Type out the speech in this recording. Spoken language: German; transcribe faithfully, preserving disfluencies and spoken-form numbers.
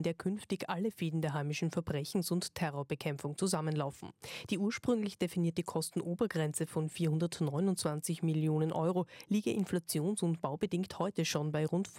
in der künftig alle Fäden der heimischen Verbrechens- und Terrorbekämpfung zusammenlaufen. Die ursprünglich definierte Kostenobergrenze von vierhundertneunundzwanzig Millionen Euro liege inflations- und baubedingt heute schon bei rund